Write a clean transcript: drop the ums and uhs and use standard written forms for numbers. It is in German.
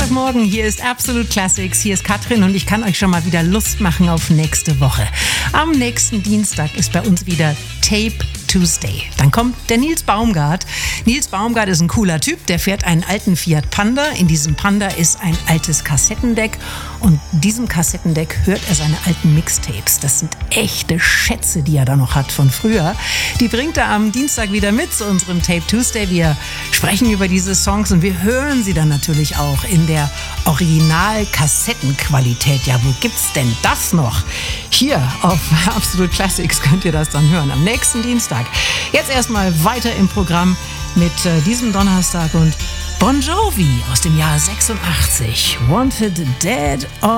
Dienstagmorgen, hier ist Absolute Classics, hier ist Katrin und ich kann euch schon mal wieder Lust machen auf nächste Woche. Am nächsten Dienstag ist bei uns wieder Tape Tuesday. Dann kommt der Nils Baumgart. Nils Baumgart ist ein cooler Typ, der fährt einen alten Fiat Panda. In diesem Panda ist ein altes Kassettendeck und in diesem Kassettendeck hört er seine alten Mixtapes. Das sind echte Schätze, die er da noch hat von früher. Die bringt er am Dienstag wieder mit zu unserem Tape Tuesday. Wir sprechen über diese Songs und wir hören sie dann natürlich auch in der Original-Kassettenqualität. Ja, wo gibt's denn das noch? Hier auf Absolute Classics könnt ihr das dann hören am nächsten Dienstag. Jetzt erstmal weiter im Programm mit diesem Donnerstag und Bon Jovi aus dem Jahr 86. Wanted Dead or